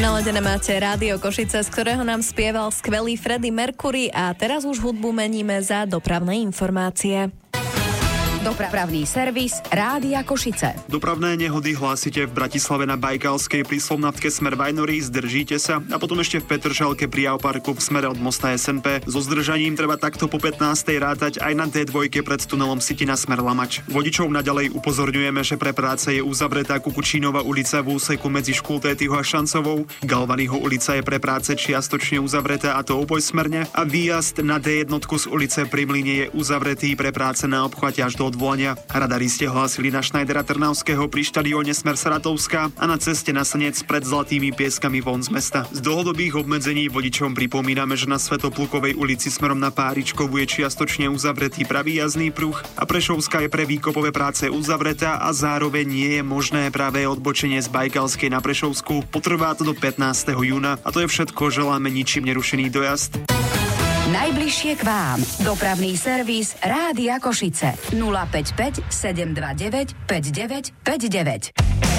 Naladené máte Rádio Košice, z ktorého nám spieval skvelý Freddie Mercury a teraz už hudbu meníme za dopravné informácie. Dopravný servis Rádia Košice. Dopravné nehody hlásite v Bratislave na Bajkalskej pri Slovnatke smer Vajnory, zdržíte sa, a potom ešte v Petržalke pri Auparku v smere od mosta SNP. So zdržaním treba takto po 15. rátať aj na D2 pred tunelom Sitina smer Lamač. Vodičov naďalej upozorňujeme, že pre práce je uzavretá Kukučínova ulica v úseku medzi Škultétyho a Šancovou. Galvanyho ulica je pre práce čiastočne uzavretá, a to obojsmerne, a výjazd na D1 z ulice pri Mlyne je uzavretý pre práce na obchvate až do odvolania. Radari ste hlásili na Šnajdera Trnavského pri štadióne smer Saratovská a na ceste na Slnec pred Zlatými Pieskami von z mesta. Z dlhodobých obmedzení vodičom pripomíname, že na Svätoplukovej ulici smerom na Páričkovú je čiastočne uzavretý pravý jazdný pruh a Prešovská je pre výkopové práce uzavretá a zároveň nie je možné práve odbočenie z Bajkalskej na Prešovskú. Potrvá to do 15. júna a to je všetko. Želáme ničím nerušený dojazd. Najbližšie k vám. Dopravný servis Rádia Košice. 055 729 5959.